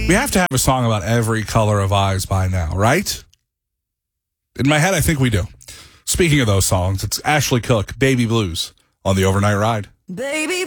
We have to have a song about every color of eyes by now, right? In my head, I think we do. Speaking of those songs, it's Ashley Cooke, Baby Blues, on the Overnight Ride. Baby